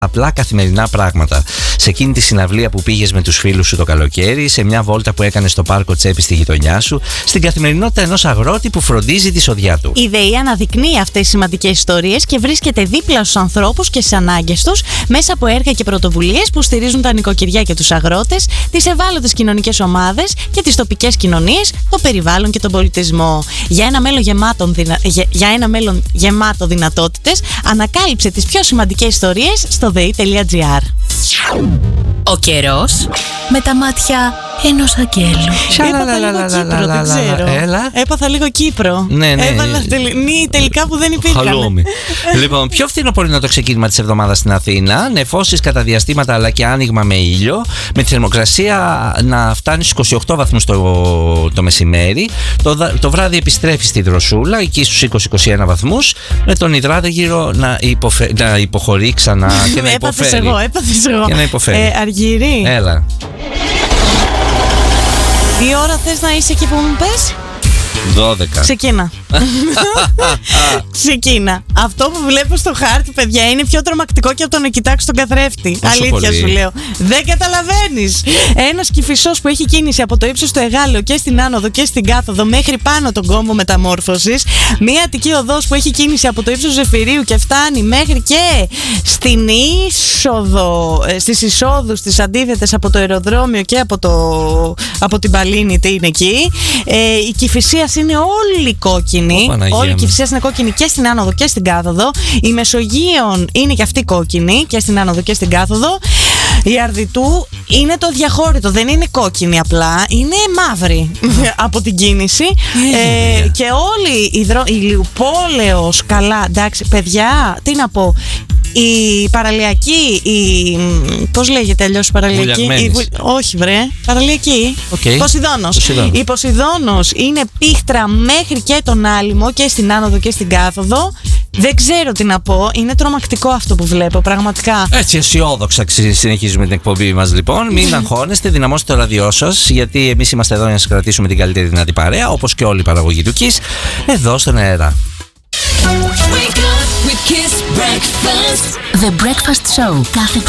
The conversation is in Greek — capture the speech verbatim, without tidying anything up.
απλά καθημερινά πράγματα. Σε εκείνη τη συναυλία που πήγες με τους φίλους σου το καλοκαίρι, σε μια βόλτα που έκανες στο πάρκο Τσέπη στη γειτονιά σου, στην καθημερινότητα ενός αγρότη που φροντίζει τη σοδιά του. Η ΔΕΗ αναδεικνύει αυτές τις σημαντικές ιστορίες και βρίσκεται δίπλα στους ανθρώπους και στις ανάγκες τους μέσα από έργα και πρωτοβουλίες που στηρίζουν τα νοικοκυριά και τους αγρότες, τις ευάλωτες κοινωνικές ομάδες και τις τοπικές κοινωνίες, το περιβάλλον και τον πολιτισμό. Για ένα μέλλον γεμάτο, δυνα... για ένα μέλλον γεμάτο δυνατότητες, ανακάλυψε τις πιο σημαντικές ιστορίες στο δε ι τελεία τζι άρ. Ο καιρός με τα μάτια ενός αγγέλου. Έπαθα λίγο Κύπρο, δεν ξέρω. Έπαθα λίγο Κύπρο. Ναι, ναι. Έβαλα νη τελικά που δεν υπήρχαν. Λοιπόν, πιο φθηνό είναι το ξεκίνημα της εβδομάδας στην Αθήνα. Νεφώσεις κατά διαστήματα αλλά και άνοιγμα με ήλιο. Με τη θερμοκρασία να φτάνει στους είκοσι οκτώ βαθμούς το, το μεσημέρι. Το, το βράδυ επιστρέφει στη Δροσούλα, εκεί στους είκοσι με είκοσι ένα βαθμούς. Με τον Ιδράτεγυρο να, υποφε... να υποχωρεί ξανά και να υποφέρει. Έπαθες εγώ, έπαθες εγώ. Και να υποφέρει. Ε, Αργύρι. Έλα. Τι ώρα θες να είσαι εκεί που μου πες? δώδεκα. Ξεκίνα. Ξεκίνα. Αυτό που βλέπω στο χάρτη, παιδιά, είναι πιο τρομακτικό και από το να κοιτάξω τον καθρέφτη. Όσο Αλήθεια πολύ. σου λέω. Δεν καταλαβαίνεις. Ένας Κηφισός που έχει κίνηση από το ύψος του Εγάλεο και στην άνοδο και στην κάθοδο μέχρι πάνω τον κόμβο μεταμόρφωσης. Μία Αττική οδός που έχει κίνηση από το ύψος Ζεφυρίου και φτάνει μέχρι και στην είσοδο, στις εισόδους, τις αντίθετες από το αεροδρόμιο και από, το, από την Παλίνη, τι είναι εκεί. Ε, η Κηφισίας είναι όλη κόκκινη. Ω, όλη η Κηφισίας είναι κόκκινη και στην άνοδο και στην κάθοδο. Η Μεσογείων είναι και αυτή κόκκινη και στην άνοδο και στην κάθοδο. Η Αρδιτού είναι το διαχώρητο, δεν είναι κόκκινη απλά, είναι μαύρη από την κίνηση. ε, και όλη η, δρο... η Λιουπόλεως, καλά, εντάξει, παιδιά, τι να πω. Η παραλιακή, η... πώς λέγεται αλλιώς η παραλιακή? Η... Όχι βρε, παραλιακή. Okay. Ποσειδώνος. Ποσειδώνος. Η Ποσειδώνος είναι πίχτρα μέχρι και τον Άλυμο και στην άνοδο και στην κάθοδο. Δεν ξέρω τι να πω, είναι τρομακτικό αυτό που βλέπω, πραγματικά. Έτσι αισιόδοξα συνεχίζουμε την εκπομπή μας λοιπόν. Μην αγχώνεστε, δυναμώστε το ραδιό σας, γιατί εμείς είμαστε εδώ για να σας κρατήσουμε την καλύτερη δυνατή παρέα, όπως και όλη η παραγωγή του Kiss, εδώ στον αέρα. The Breakfast Show κάθε